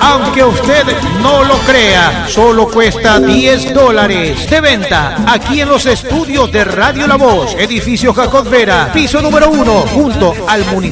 aunque usted no lo crea, solo cuesta $10. De venta aquí en los estudios de Radio La Voz, edificio Jacot Vera, piso número 1, junto al municipio